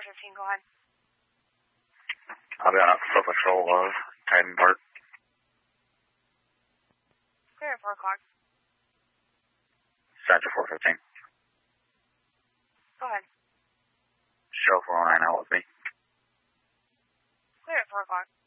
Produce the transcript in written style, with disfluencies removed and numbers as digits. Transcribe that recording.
415, go ahead. I'll be on Foot Patrol of Titan Park. Clear at 4 o'clock. Sector 415. Go ahead. Show 409 out with me. Clear at 4 o'clock.